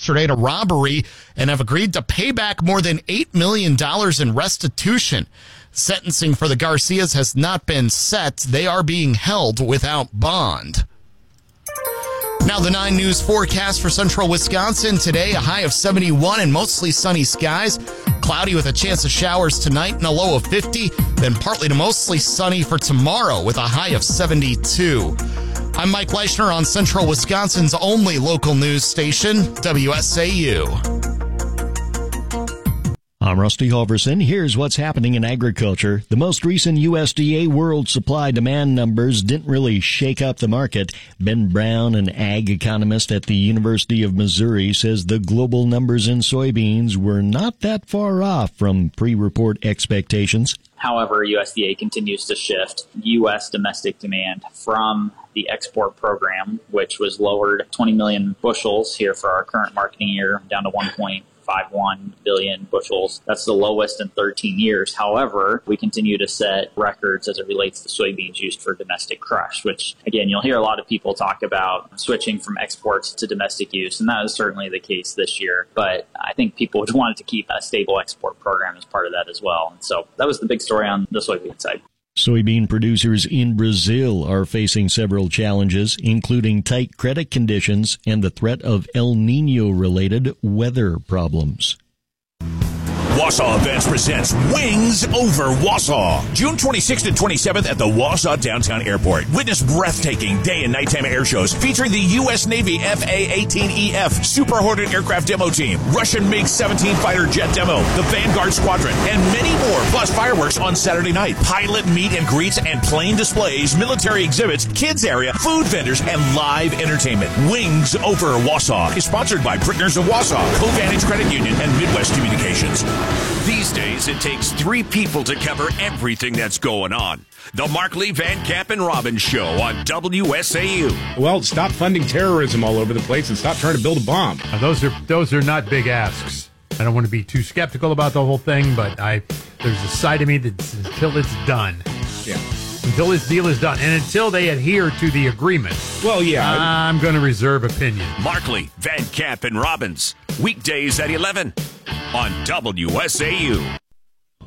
yesterday in a robbery and have agreed to pay back more than $8 million in restitution. Sentencing for the Garcias has not been set. They are being held without bond. Now the 9 News forecast for central Wisconsin today, a high of 71 and mostly sunny skies. Cloudy with a chance of showers tonight and a low of 50. Then partly to mostly sunny for tomorrow with a high of 72. I'm Mike Leischner on central Wisconsin's only local news station, WSAU. I'm Rusty Halverson. Here's what's happening in agriculture. The most recent USDA world supply demand numbers didn't really shake up the market. Ben Brown, an ag economist at the University of Missouri, says the global numbers in soybeans were not that far off from pre-report expectations. However, USDA continues to shift U.S. domestic demand from the export program, which was lowered 20 million bushels here for our current marketing year, down to 1.51 billion bushels. That's the lowest in 13 years. However, we continue to set records as it relates to soybeans used for domestic crush, which, again, you'll hear a lot of people talk about switching from exports to domestic use, and that is certainly the case this year. But I think people would want to keep a stable export program as part of that as well. And so that was the big story on the soybean side. Soybean producers in Brazil are facing several challenges, including tight credit conditions and the threat of El Niño-related weather problems. Wausau Events presents Wings Over Wausau. June 26th and 27th at the Wausau Downtown Airport. Witness breathtaking day and nighttime air shows featuring the U.S. Navy FA-18EF Super Hornet aircraft demo team, Russian MiG-17 fighter jet demo, the Vanguard Squadron, and many more, plus fireworks on Saturday night, pilot meet and greets and plane displays, military exhibits, kids area, food vendors, and live entertainment. Wings Over Wausau is sponsored by Brickners of Wausau, Covantage Credit Union, and Midwest Communications. These days, it takes 3 people to cover everything that's going on. The Markley, Van Camp, and Robbins Show on WSAU. Well, stop funding terrorism all over the place and stop trying to build a bomb. Those are not big asks. I don't want to be too skeptical about the whole thing, but there's a side of me that's until it's done. Yeah. Until this deal is done, and until they adhere to the agreement. Well, yeah. I'm going to reserve opinion. Markley, Van Camp, and Robbins. Weekdays at 11 on WSAU.